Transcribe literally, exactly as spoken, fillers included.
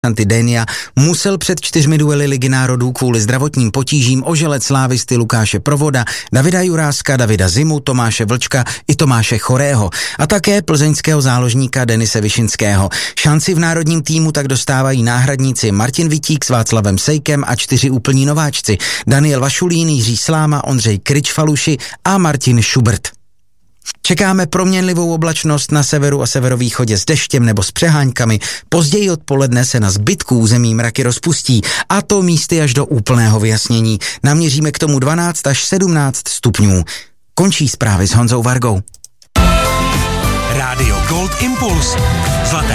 Antidenia musel před čtyřmi duely Ligy národů kvůli zdravotním potížím oželet slávisty Lukáše Provoda, Davida Juráska, Davida Zimu, Tomáše Vlčka i Tomáše Chorého a také plzeňského záložníka Denise Višinského. Šanci v národním týmu tak dostávají náhradníci Martin Vitík s Václavem Sejkem a čtyři úplní nováčci Daniel Vašulín, Jiří Sláma, Ondřej Kryč-Faluši a Martin Schubert. Čekáme proměnlivou oblačnost na severu a severovýchodě s deštěm nebo s přeháňkami. Později odpoledne se na zbytku území mraky rozpustí, a to místy až do úplného vyjasnění. Naměříme k tomu dvanáct až sedmnáct stupňů. Končí zprávy s Honzou Vargou. Rádio Gold Impuls. Zlaté